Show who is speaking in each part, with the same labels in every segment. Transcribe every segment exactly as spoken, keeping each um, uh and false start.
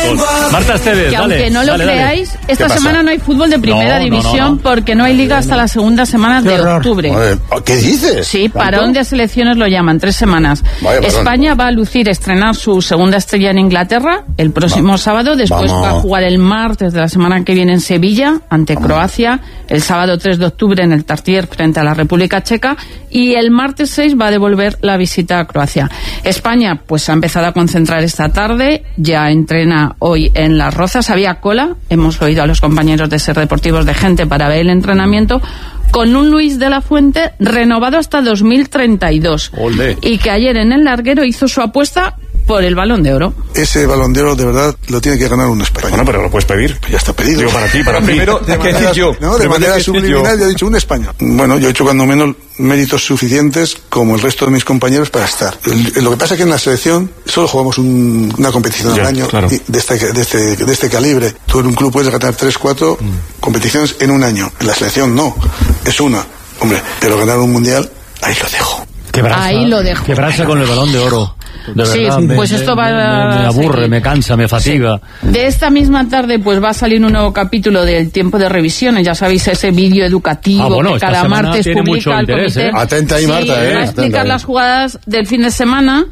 Speaker 1: chicos. Marta Esteves,
Speaker 2: que
Speaker 1: dale.
Speaker 2: aunque no lo
Speaker 1: dale,
Speaker 2: creáis,
Speaker 1: dale.
Speaker 2: esta semana no hay fútbol de primera
Speaker 1: No, no,
Speaker 2: división
Speaker 1: no, no.
Speaker 2: porque no hay liga hasta la segunda semana de octubre.
Speaker 3: Madre, ¿qué dices?
Speaker 2: Sí,
Speaker 3: ¿Tanto?
Speaker 2: parón de selecciones lo llaman, tres semanas.
Speaker 3: Vaya parón.
Speaker 2: España va a lucir, estrenar su segunda estrella en Inglaterra el próximo
Speaker 3: Va.
Speaker 2: sábado, después
Speaker 3: Vamos.
Speaker 2: va a jugar el martes de la semana que viene en Sevilla, ante
Speaker 3: Vamos.
Speaker 2: Croacia, el sábado tres de octubre en el Tartier frente a la República Checa, y el martes seis va a devolver la visita a Croacia. España, pues ha empezado a concentrar esta tarde, ya entrena hoy en Las Rozas, había cola, hemos oído a los compañeros de Ser Deportivos de gente para ver el entrenamiento, con un Luis de la Fuente renovado hasta dos mil treinta y dos.
Speaker 1: Olé.
Speaker 2: Y que ayer en el larguero hizo su apuesta por el Balón de Oro.
Speaker 4: Ese Balón de Oro de verdad lo tiene que ganar un español.
Speaker 3: Bueno, pero lo puedes pedir.
Speaker 4: Ya está pedido.
Speaker 3: Digo, para ti, para ti.
Speaker 5: Primero,
Speaker 4: De
Speaker 5: hay que
Speaker 4: manera,
Speaker 5: decir yo.
Speaker 4: no, de
Speaker 5: Primero
Speaker 4: manera
Speaker 5: hay que decir
Speaker 4: subliminal
Speaker 5: yo.
Speaker 4: yo he dicho un español. Bueno, yo he hecho cuando menos méritos suficientes como el resto de mis compañeros para estar. El- lo que pasa es que en la selección solo jugamos un- una competición
Speaker 3: Ya,
Speaker 4: al año
Speaker 3: claro.
Speaker 4: y de, este, de, este, de este calibre. Tú en un club puedes ganar tres, cuatro competiciones en un año. En la selección no, es una. Hombre, pero ganar un mundial, ahí lo dejo.
Speaker 1: Quebrarse,
Speaker 2: Ahí lo dejo.
Speaker 1: Quebrarse con el Balón de Oro. De
Speaker 2: Sí,
Speaker 1: verdad, me-
Speaker 2: pues esto va
Speaker 1: me,
Speaker 2: a
Speaker 1: me aburre,
Speaker 2: seguir.
Speaker 1: me cansa, me fatiga.
Speaker 2: De esta misma tarde pues va a salir un nuevo capítulo del Tiempo de Revisiones, ya sabéis, ese vídeo educativo
Speaker 1: Ah, bueno,
Speaker 2: que
Speaker 1: esta
Speaker 2: cada
Speaker 1: semana
Speaker 2: martes
Speaker 1: tiene mucho
Speaker 2: publica el
Speaker 1: interés,
Speaker 2: comité.
Speaker 1: ¿eh?
Speaker 3: Atenta ahí,
Speaker 2: Sí,
Speaker 3: Marta, ¿eh?
Speaker 2: va a
Speaker 3: Atenta
Speaker 2: explicar
Speaker 3: ahí.
Speaker 2: las jugadas del fin de semana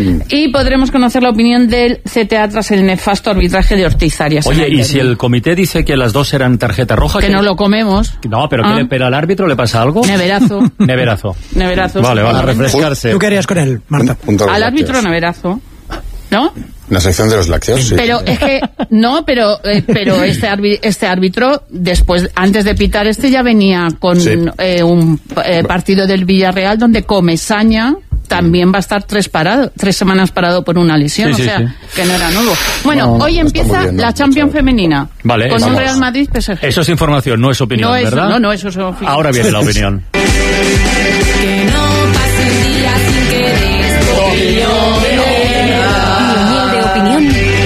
Speaker 2: y podremos conocer la opinión del C T A tras el nefasto arbitraje de Ortiz Arias. en
Speaker 1: Oye,
Speaker 2: el
Speaker 1: y
Speaker 2: derbi.
Speaker 1: si el comité dice que las dos eran tarjeta roja...
Speaker 2: Que no lo comemos.
Speaker 1: No, pero,
Speaker 2: Ah.
Speaker 1: ¿qué le, pero al árbitro le pasa algo.
Speaker 2: Neverazo.
Speaker 1: Neverazo.
Speaker 2: Neverazo.
Speaker 1: Vale, vale.
Speaker 2: A
Speaker 1: refrescarse.
Speaker 6: ¿Tú qué harías con él, Marta?
Speaker 3: Junto a los
Speaker 2: Al
Speaker 3: lácteos.
Speaker 2: árbitro neverazo. ¿No?
Speaker 3: La sección de los lácteos, sí.
Speaker 2: Pero es que no, pero eh, pero este árbi- este árbitro después antes de pitar este ya venía con
Speaker 3: Sí.
Speaker 2: eh, un eh, partido del Villarreal donde Comesaña también va a estar tres parado, tres semanas parado por una lesión,
Speaker 1: Sí, sí,
Speaker 2: o sea,
Speaker 1: sí.
Speaker 2: que no era nuevo. Bueno,
Speaker 3: No,
Speaker 2: hoy
Speaker 3: no está
Speaker 2: empieza
Speaker 3: muy bien, ¿no?
Speaker 2: la Champions
Speaker 3: Mucho.
Speaker 2: femenina
Speaker 1: Vale,
Speaker 2: con un
Speaker 1: vamos.
Speaker 2: Real Madrid P S G.
Speaker 1: Eso es información, no es opinión,
Speaker 2: no es,
Speaker 1: ¿verdad?
Speaker 2: no, no, eso es opinión.
Speaker 1: Ahora viene la opinión.
Speaker 6: Que